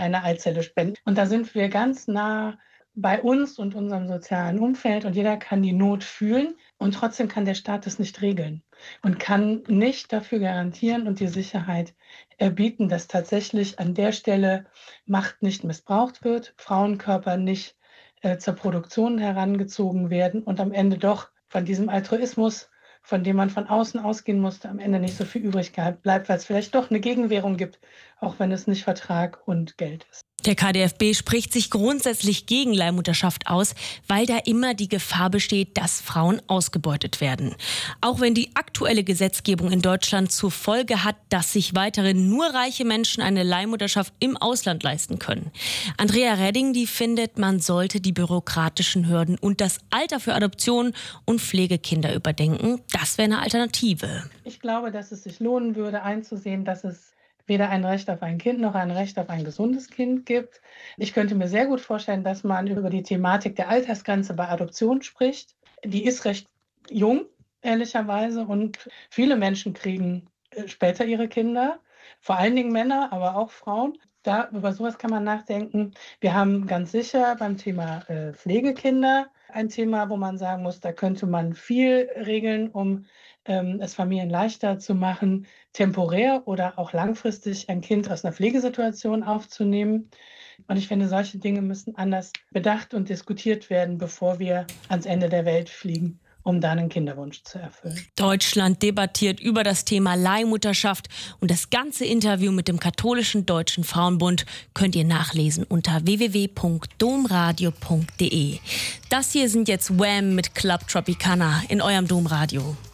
eine Eizelle spenden. Und da sind wir ganz nah bei uns und unserem sozialen Umfeld und jeder kann die Not fühlen und trotzdem kann der Staat das nicht regeln und kann nicht dafür garantieren und die Sicherheit bieten, dass tatsächlich an der Stelle Macht nicht missbraucht wird, Frauenkörper nicht zur Produktion herangezogen werden und am Ende doch von diesem Altruismus, von dem man von außen ausgehen musste, am Ende nicht so viel übrig bleibt, weil es vielleicht doch eine Gegenwährung gibt, auch wenn es nicht Vertrag und Geld ist. Der KdFB spricht sich grundsätzlich gegen Leihmutterschaft aus, weil da immer die Gefahr besteht, dass Frauen ausgebeutet werden. Auch wenn die aktuelle Gesetzgebung in Deutschland zur Folge hat, dass sich weiterhin nur reiche Menschen eine Leihmutterschaft im Ausland leisten können. Andrea Redding, die findet, man sollte die bürokratischen Hürden und das Alter für Adoption und Pflegekinder überdenken. Das wäre eine Alternative. Ich glaube, dass es sich lohnen würde, einzusehen, dass es weder ein Recht auf ein Kind noch ein Recht auf ein gesundes Kind gibt. Ich könnte mir sehr gut vorstellen, dass man über die Thematik der Altersgrenze bei Adoption spricht. Die ist recht jung, ehrlicherweise, und viele Menschen kriegen später ihre Kinder, vor allen Dingen Männer, aber auch Frauen. Über sowas kann man nachdenken. Wir haben ganz sicher beim Thema Pflegekinder ein Thema, wo man sagen muss, da könnte man viel regeln, um es Familien leichter zu machen, temporär oder auch langfristig ein Kind aus einer Pflegesituation aufzunehmen. Und ich finde, solche Dinge müssen anders bedacht und diskutiert werden, bevor wir ans Ende der Welt fliegen, um dann einen Kinderwunsch zu erfüllen. Deutschland debattiert über das Thema Leihmutterschaft und das ganze Interview mit dem Katholischen Deutschen Frauenbund könnt ihr nachlesen unter www.domradio.de. Das hier sind jetzt Wham mit Club Tropicana in eurem Domradio.